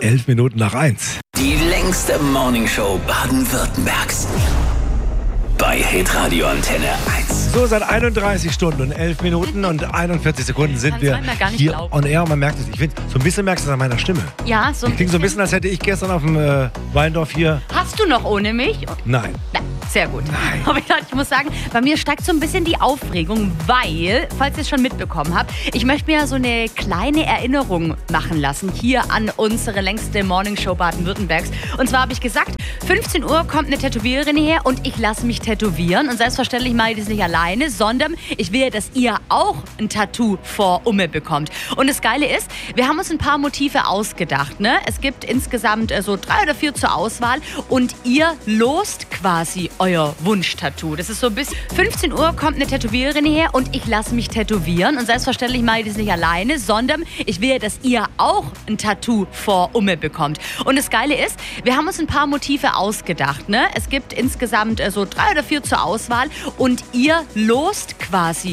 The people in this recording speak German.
11 Minuten nach 1. Die längste Morningshow Baden-Württembergs. Bei Hitradio Antenne 1. So, seit 31 Stunden und 11 Minuten und 41 Sekunden sind wir hier glauben. on air. Und man merkt es, ich finde, so ein bisschen merkst du es an meiner Stimme. Ja, so Ich klinge so ein bisschen, als hätte ich gestern auf dem Weindorf hier... Hast du noch ohne mich? Nein. Sehr gut. Nein. Aber ich muss sagen, bei mir steigt so ein bisschen die Aufregung, weil, falls ihr es schon mitbekommen habt, ich möchte mir so eine kleine Erinnerung machen lassen hier an unsere längste Morningshow Baden-Württembergs. Und zwar habe ich gesagt, 15 Uhr kommt eine Tätowiererin her und ich lasse mich tätowieren. Und selbstverständlich mache ich das nicht alleine, sondern ich will, dass ihr auch ein Tattoo vor Umme bekommt. Und das Geile ist, wir haben uns ein paar Motive ausgedacht. Ne? Es gibt insgesamt so 3 oder 4 zur Auswahl und ihr lost quasi euer Wunschtattoo. Das ist so bis 15 Uhr kommt eine Tätowiererin her und ich lasse mich tätowieren. Und selbstverständlich mache ich das nicht alleine, sondern ich will, dass ihr auch ein Tattoo vor Umme bekommt. Und das Geile ist, wir haben uns ein paar Motive ausgedacht. Ne? Es gibt insgesamt so 3 oder 4 zur Auswahl und ihr lost quasi